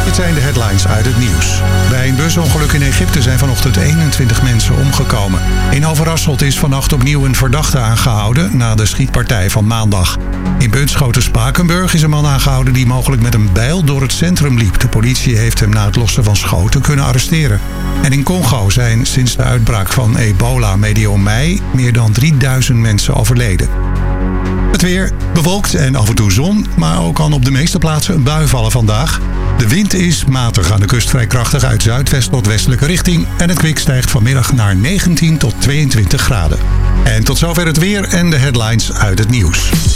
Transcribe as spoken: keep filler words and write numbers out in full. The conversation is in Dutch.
Dit zijn de headlines uit het nieuws. Bij een busongeluk in Egypte zijn vanochtend eenentwintig mensen omgekomen. In Overasselt is vannacht opnieuw een verdachte aangehouden na de schietpartij van maandag. In Bunschoten-Spakenburg is een man aangehouden die mogelijk met een bijl door het centrum liep. De politie heeft hem na het lossen van schoten kunnen arresteren. En in Congo zijn sinds de uitbraak van ebola medio mei meer dan drieduizend mensen overleden. Het weer bewolkt en af en toe zon, maar ook kan op de meeste plaatsen een bui vallen vandaag. De wind is matig aan de kust vrij krachtig uit zuidwest tot westelijke richting. En het kwik stijgt vanmiddag naar negentien tot tweeëntwintig graden. En tot zover het weer en de headlines uit het nieuws.